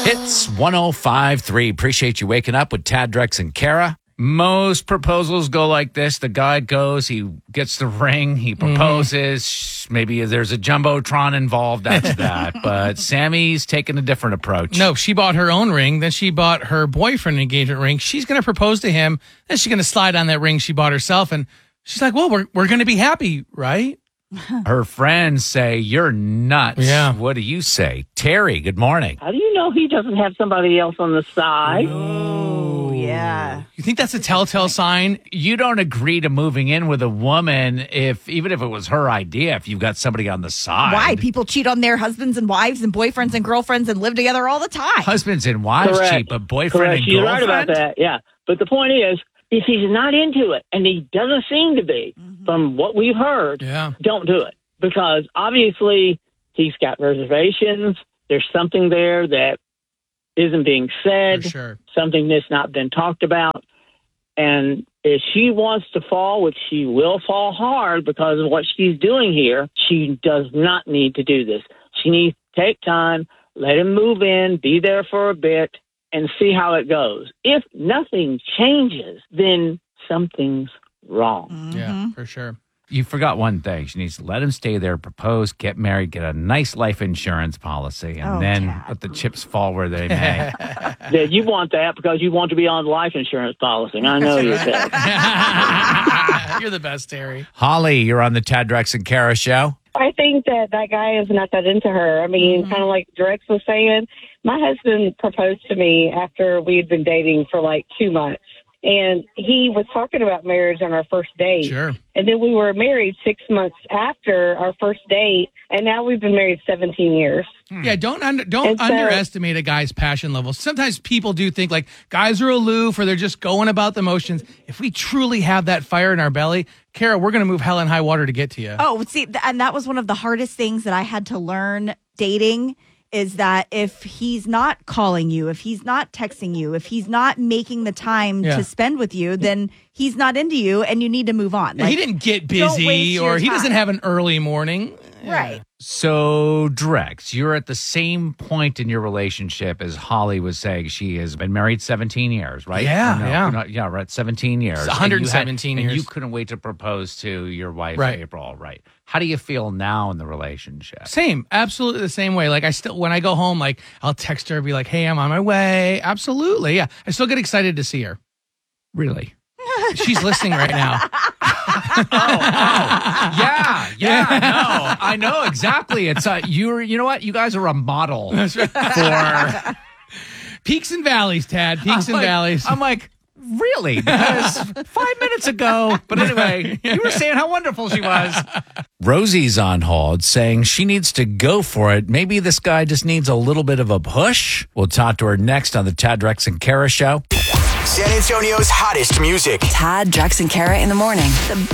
Hits 105.3. Appreciate you waking up with Tad, Drex, and Kara. Most proposals go like this. The guy goes, he gets the ring, he proposes. Maybe there's a Jumbotron involved after that. But Sammy's taking a different approach. No, she bought her own ring. Then she bought her boyfriend an engagement ring. She's going to propose to him. Then she's going to slide on that ring she bought herself. And she's like, well, we're going to be happy, right? Her friends say, you're nuts. Yeah. What do you say? Terry, good morning. How do you know he doesn't have somebody else on the side? Oh, yeah. You think that's a telltale sign? You don't agree to moving in with a woman even if it was her idea, if you've got somebody on the side. Why? People cheat on their husbands and wives and boyfriends and girlfriends and live together all the time. Husbands and wives Correct. cheat, but boyfriend Correct. and You're girlfriend? right about that, yeah. But the point is, if he's not into it, and he doesn't seem to be, from what we've heard, don't do it. Because obviously he's got reservations. There's something there that isn't being said, For sure. something that's not been talked about. And if she wants to fall, which she will fall hard because of what she's doing here, she does not need to do this. She needs to take time, let him move in, be there for a bit, and see how it goes. If nothing changes, then something's wrong. Yeah, for sure. You forgot one thing. She needs to let him stay there, propose, get married, get a nice life insurance policy, and then let the chips fall where they may. Yeah, you want that because you want to be on life insurance policy. I know yourself. You're the best, Terry. Holly, you're on the Tad, Drex, and Kara show. I think that guy is not that into her. I mean, kind of like Drex was saying, my husband proposed to me after we had been dating for like 2 months. And he was talking about marriage on our first date. Sure. And then we were married 6 months after our first date. And now we've been married 17 years. Yeah, don't underestimate a guy's passion level. Sometimes people do think like guys are aloof or they're just going about the motions. If we truly have that fire in our belly, Kara, we're going to move hell and high water to get to you. Oh, see, and that was one of the hardest things that I had to learn dating is that if he's not calling you, if he's not texting you, if he's not making the time to spend with you, then he's not into you and you need to move on. Like, he didn't get busy or he doesn't have an early morning. Right. So, Drex, you're at the same point in your relationship as Holly was saying. She has been married 17 years, right? Yeah. Right, 17 years. It's 117 years. And you couldn't wait to propose to your wife, Right. April, right? How do you feel now in the relationship? Same, absolutely the same way. Like when I go home, like I'll text her and be like, hey, I'm on my way. Absolutely. Yeah. I still get excited to see her. Really? She's listening right now. Yeah, no, I know exactly. It's you know what? You guys are a model for peaks and valleys, Tad. Peaks and valleys. I'm like, really? Because 5 minutes ago, but anyway, you were saying how wonderful she was. Rosie's on hold saying she needs to go for it. Maybe this guy just needs a little bit of a push. We'll talk to her next on the Tad, Drex, and Kara show. San Antonio's hottest music. Tad, Drex, and Kara in the morning. The